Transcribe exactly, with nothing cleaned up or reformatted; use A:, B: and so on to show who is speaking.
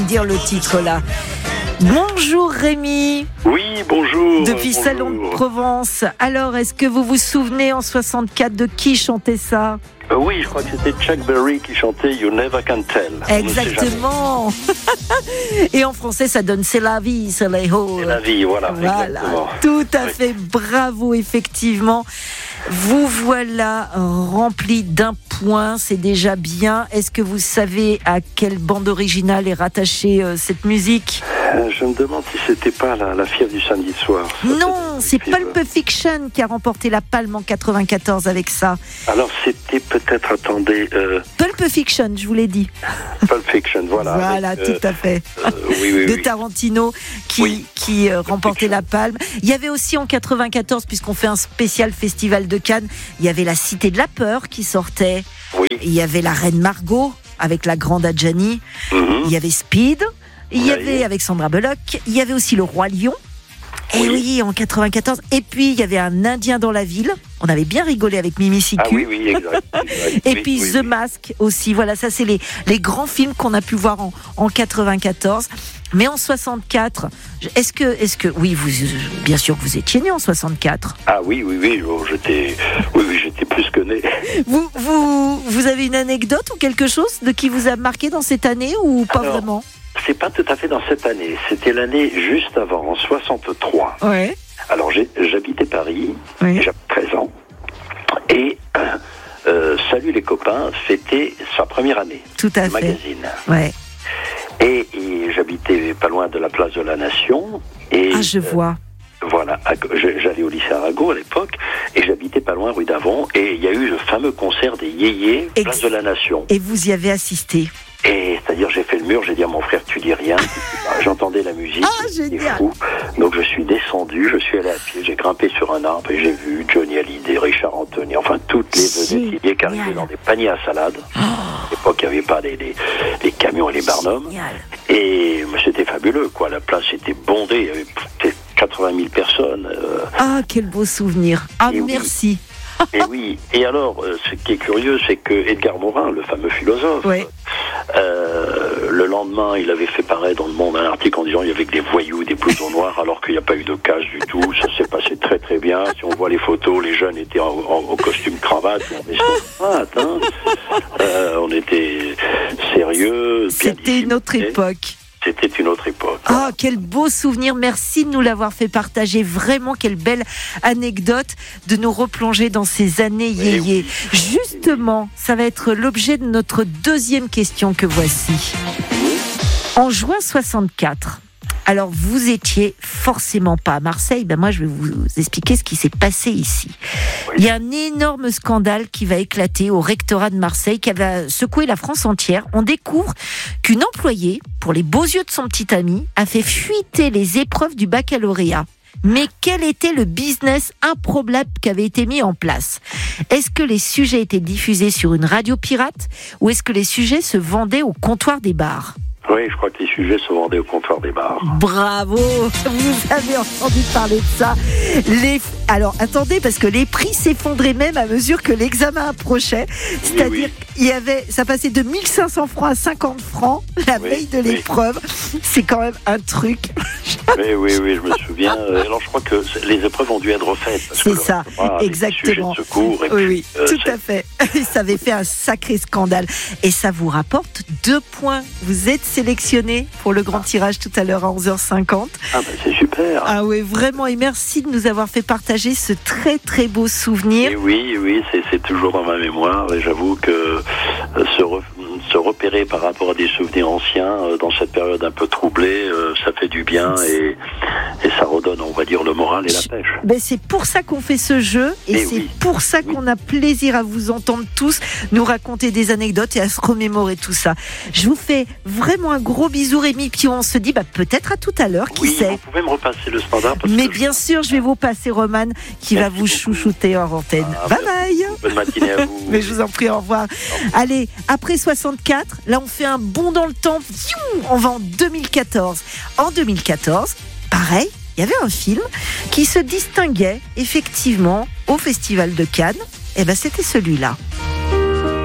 A: dire le titre là. Bonjour Rémi.
B: Oui, bonjour.
A: Depuis
B: bonjour.
A: Salon de Provence. Alors, est-ce que vous vous souvenez en soixante-quatre de qui chantait ça ?
B: euh, Oui, je crois que c'était Chuck Berry qui chantait You Never Can Tell.
A: Exactement. Et en français, ça donne C'est la vie, c'est les hauts.
B: C'est la vie, voilà.
A: Voilà,
B: exactement.
A: tout à
B: Oui.
A: fait. Bravo, effectivement. Vous voilà rempli d'un point, c'est déjà bien. Est-ce que vous savez à quelle bande originale est rattachée euh, cette musique ?
B: Euh, Je me demande si c'était pas la, la fièvre du samedi soir. Ça,
A: Non, c'est
B: c'était un film.
A: Pulp Fiction qui a remporté la Palme en quatre-vingt-quatorze avec ça.
B: Alors c'était peut-être, attendez, euh,
A: Pulp Fiction, je vous l'ai dit.
B: Pulp Fiction, voilà.
A: Voilà,
B: avec, euh,
A: tout à fait.
B: euh, oui, oui,
A: De
B: oui.
A: Tarantino qui,
B: Oui.
A: qui euh, remportait
B: Fiction.
A: la Palme. Il y avait aussi en quatre-vingt-quatorze, puisqu'on fait un spécial festival de Cannes, il y avait La Cité de la Peur qui sortait.
B: Oui.
A: Il y avait La Reine Margot avec la grande Adjani.
B: Mhm.
A: Il y avait Speed. Il y
B: Oui.
A: avait avec Sandra Bullock. Il y avait aussi Le Roi Lion. Et
B: Oui.
A: oui, en quatre-vingt-quatorze. Et puis il y avait Un Indien dans la ville. On avait bien rigolé avec Mimi Siku.
B: Ah oui, oui, exact. exact.
A: Et
B: Oui,
A: puis
B: oui,
A: The
B: oui.
A: Mask aussi. Voilà, ça c'est les, les grands films qu'on a pu voir en, en quatre-vingt-quatorze. Mais en soixante-quatre, est-ce que, est-ce que, oui, vous, bien sûr que vous étiez né en soixante-quatre.
B: Ah oui, oui, oui, oh, j'étais, oui, oui, j'étais plus que né.
A: Vous, vous, vous avez une anecdote ou quelque chose de qui vous a marqué dans cette année ou pas
B: Alors,
A: vraiment ?
B: C'est pas tout à fait dans cette année. C'était l'année juste avant, en soixante-trois.
A: Ouais.
B: Alors j'ai- j'habitais Paris,
A: Oui.
B: j'avais treize ans, et euh, Salut les copains, c'était sa première année
A: Tout à
B: de
A: fait.
B: magazine.
A: Ouais.
B: Et, et j'habitais pas loin de la place de la Nation. Et
A: Ah, je vois.
B: euh, voilà, à- je- j'allais au lycée Arago à l'époque, et j'habitais pas loin rue d'Avon, et il y a eu le fameux concert des Yéyés,
A: Ex-
B: place de la Nation.
A: Et vous y avez assisté.
B: Et c'est-à-dire, j'ai fait le mur, j'ai dit à mon frère, tu dis rien. J'entendais la musique,
A: Ah,
B: c'était
A: génial.
B: fou. Donc je suis descendu, je suis allé à pied, j'ai grimpé sur un arbre et j'ai vu Johnny Hallyday, Richard Anthony, enfin toutes les vedettes qui
A: Génial.
B: arrivaient dans des paniers à salade. À l'époque, il n'y avait pas les, les, les camions et les barnums.
A: Génial.
B: Et mais c'était fabuleux, quoi. La place était bondée, il y avait peut-être quatre-vingt mille personnes. euh,
A: Ah, quel beau souvenir. Ah,
B: Et oui.
A: merci.
B: et oui. Et alors, euh, ce qui est curieux, c'est que Edgar Morin, le fameux philosophe,
A: Ouais.
B: euh, le lendemain, il avait fait paraître dans le Monde un article en disant il y avait que des voyous, des blousons noirs, alors qu'il n'y a pas eu de casse du tout. Ça s'est passé très très bien. Si on voit les photos, les jeunes étaient en, en- en costume cravate, on était cravate, hein. Euh, on était sérieux. bien
A: C'était une autre
B: disciplinés.
A: époque.
B: C'était une autre époque.
A: Ah, quel beau souvenir. Merci de nous l'avoir fait partager. Vraiment, quelle belle anecdote de nous replonger dans ces années
B: Eh
A: yéyé. Justement, ça va être l'objet de notre deuxième question que voici. En juin soixante-quatre, alors vous étiez forcément pas à Marseille. Ben moi, je vais vous expliquer ce qui s'est passé ici.
B: Oui.
A: Il y a un énorme scandale qui va éclater au rectorat de Marseille, qui va secouer la France entière. On découvre qu'une employée, pour les beaux yeux de son petit ami, a fait fuiter les épreuves du baccalauréat. Mais quel était le business improbable qui avait été mis en place ? Est-ce que les sujets étaient diffusés sur une radio pirate ou est-ce que les sujets se vendaient au comptoir des bars ?
B: Oui, je crois que les sujets se vendaient au comptoir des bars.
A: Bravo, vous avez entendu parler de ça. Les... Alors attendez, parce que les prix s'effondraient même à mesure que l'examen approchait. C'est-à-dire
B: oui.
A: il y avait, ça passait de mille cinq cents francs à cinquante francs la
B: Oui,
A: veille de
B: oui.
A: l'épreuve. C'est quand même un truc.
B: Oui, oui, oui, je me souviens. Euh, Alors, je crois que les épreuves ont dû être refaites. parce
A: C'est
B: que le
A: ça,
B: rectorat avait des
A: exactement.
B: sujets de secours, et
A: Oui,
B: puis,
A: oui,
B: euh,
A: tout
B: c'est-
A: à fait. Ça avait fait un sacré scandale. Et ça vous rapporte deux points. Vous êtes sélectionné pour le grand tirage tout à l'heure à onze heures cinquante.
B: Ah, ben, c'est super.
A: Ah oui, vraiment. Et merci de nous avoir fait partager ce très, très beau souvenir.
B: Et oui, oui, c'est, c'est toujours dans ma mémoire. Et j'avoue que euh, se, re- se repérer par rapport à des souvenirs anciens euh, dans cette période un peu troublée, euh, ça fait du bien et, et ça redonne, on va dire, le moral et la pêche.
A: Ben, c'est pour ça qu'on fait ce jeu et
B: Eh
A: c'est
B: oui.
A: pour ça qu'on a plaisir à vous entendre tous nous raconter des anecdotes et à se remémorer tout ça. Je vous fais vraiment un gros bisou Rémi, puis on se dit bah, peut-être à tout à l'heure, qui
B: Oui,
A: sait.
B: vous pouvez me repasser le standard parce
A: Mais
B: que
A: bien sûr, je vais vous passer Roman qui
B: Merci
A: va vous
B: beaucoup.
A: chouchouter hors antenne.
B: Ah,
A: bye bye.
B: bonne matinée à vous.
A: Mais je vous en prie, au revoir. Allez, après soixante-quatre, là on fait un bond dans le temps. Fiou, on va en deux mille quatorze. En deux mille quatorze, pareil, il y avait un film qui se distinguait effectivement au Festival de Cannes. Et ben c'était celui-là.